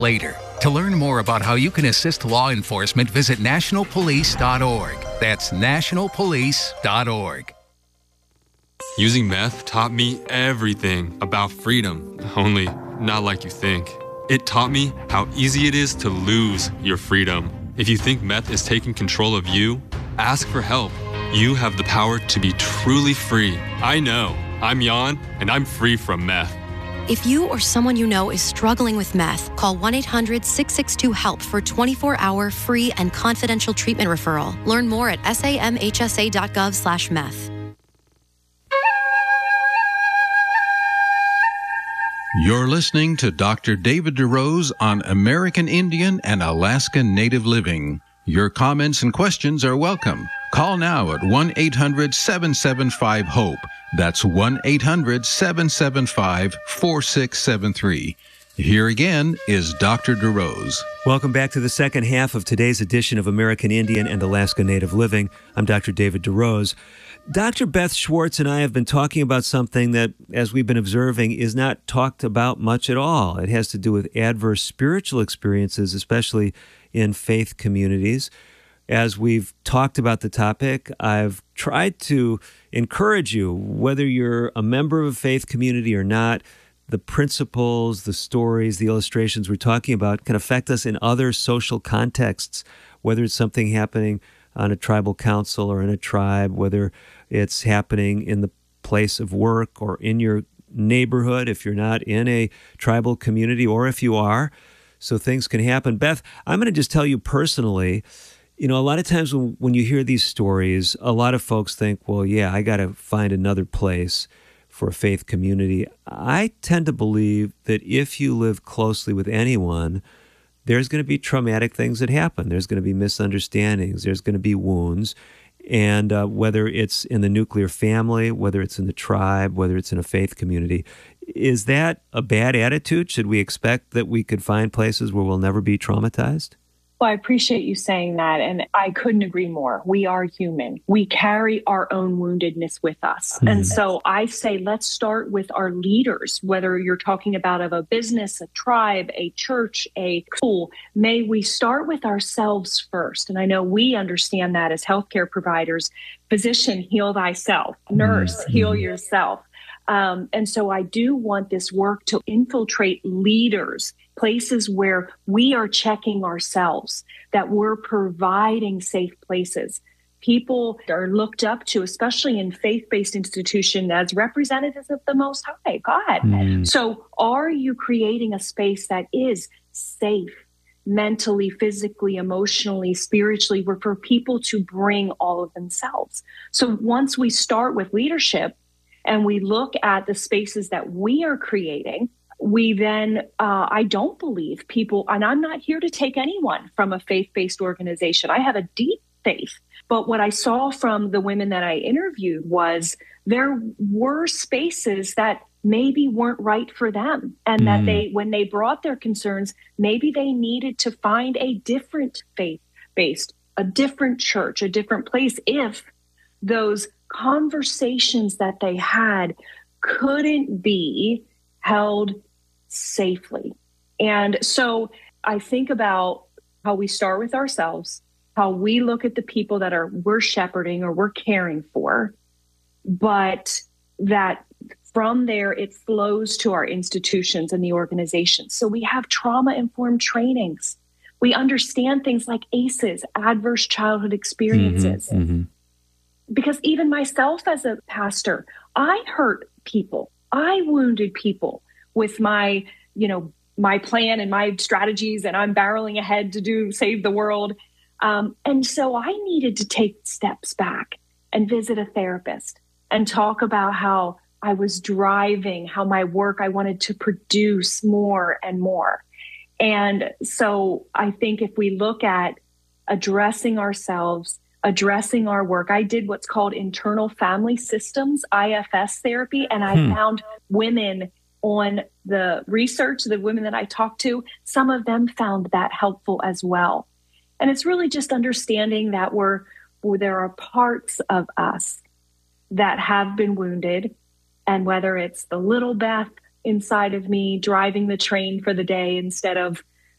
later. To learn more about how you can assist law enforcement, visit nationalpolice.org. That's nationalpolice.org. Using meth taught me everything about freedom, only not like you think. It taught me how easy it is to lose your freedom. If you think meth is taking control of you, ask for help. You have the power to be truly free. I know. I'm Jan, and I'm free from meth. If you or someone you know is struggling with meth, call 1-800-662-HELP for 24-hour free and confidential treatment referral. Learn more at samhsa.gov/meth. You're listening to Dr. David DeRose on American Indian and Alaska Native Living. Your comments and questions are welcome. Call now at 1-800-775-HOPE. That's 1-800-775-4673. Here again is Dr. DeRose. Welcome back to the second half of today's edition of American Indian and Alaska Native Living. I'm Dr. David DeRose. Dr. Beth Schwartz and I have been talking about something that, as we've been observing, is not talked about much at all. It has to do with adverse spiritual experiences, especially in faith communities. As we've talked about the topic, I've tried to encourage you, whether you're a member of a faith community or not, the principles, the stories, the illustrations we're talking about can affect us in other social contexts, whether it's something happening on a tribal council or in a tribe, whether it's happening in the place of work or in your neighborhood, if you're not in a tribal community, or if you are. So things can happen. Beth, I'm going to just tell you personally, you know, a lot of times when you hear these stories, a lot of folks think, well, yeah, I got to find another place for a faith community. I tend to believe that if you live closely with anyone, there's going to be traumatic things that happen. There's going to be misunderstandings. There's going to be wounds. And whether it's in the nuclear family, whether it's in the tribe, whether it's in a faith community, is that a bad attitude? Should we expect that we could find places where we'll never be traumatized? Well, I appreciate you saying that, and I couldn't agree more. We are human. We carry our own woundedness with us. Mm-hmm. And so I say, let's start with our leaders, whether you're talking about of a business, a tribe, a church, a school. May we start with ourselves first. And I know we understand that as healthcare providers. Physician, heal thyself. Nurse, heal yourself. And so I do want this work to infiltrate leaders, places where we are checking ourselves, that we're providing safe places. People are looked up to, especially in faith-based institutions, as representatives of the Most High, God. So are you creating a space that is safe mentally, physically, emotionally, spiritually, for people to bring all of themselves? So once we start with leadership, and we look at the spaces that we are creating, we then, I don't believe people, and I'm not here to take anyone from a faith-based organization. I have a deep faith. But what I saw from the women that I interviewed was there were spaces that maybe weren't right for them. And that when they brought their concerns, maybe they needed to find a different faith-based, a different church, a different place, if those conversations that they had couldn't be held safely. And so I think about how we start with ourselves, how we look at the people that we're shepherding or we're caring for, but that from there it flows to our institutions and the organizations. So we have trauma-informed trainings. We understand things like ACEs, adverse childhood experiences. Because even myself as a pastor, I hurt people. I wounded people with my plan and my strategies, and I'm barreling ahead to save the world. And so I needed to take steps back and visit a therapist and talk about how I was driving, how my work, I wanted to produce more and more. And so I think if we look at addressing ourselves, addressing our work. I did what's called internal family systems, IFS therapy, and I found women on the research, the women that I talked to, some of them found that helpful as well. And it's really just understanding that there are parts of us that have been wounded, and whether it's the little Beth inside of me driving the train for the day instead of